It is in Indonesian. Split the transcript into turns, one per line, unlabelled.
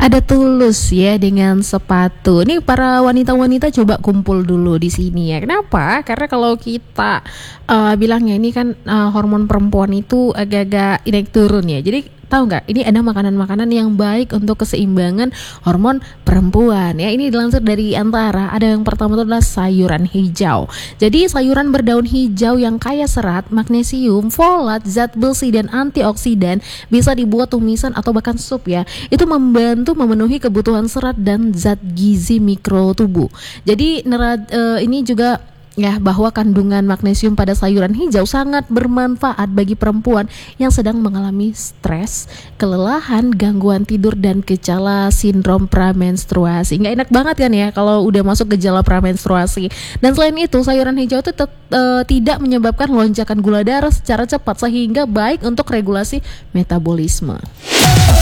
Ada Tulus ya dengan Sepatu. Nih para wanita-wanita coba kumpul dulu di sini ya. Kenapa? Karena kalau kita bilangnya ini kan hormon perempuan itu agak-agak naik turun ya. Jadi tahu nggak? Ini ada makanan-makanan yang baik untuk keseimbangan hormon perempuan ya. Ini dilansir dari Antara. Ada yang pertama itu adalah sayuran hijau. Jadi sayuran berdaun hijau yang kaya serat, magnesium, folat, zat besi dan antioksidan bisa dibuat tumisan atau bahkan sup ya. Itu membantu memenuhi kebutuhan serat dan zat gizi mikro tubuh. Jadi ini juga ya bahwa kandungan magnesium pada sayuran hijau sangat bermanfaat bagi perempuan yang sedang mengalami stres, kelelahan, gangguan tidur dan gejala sindrom pramenstruasi. Nggak enak banget kan ya kalau udah masuk gejala pramenstruasi. Dan selain itu sayuran hijau itu tidak menyebabkan lonjakan gula darah secara cepat sehingga baik untuk regulasi metabolisme.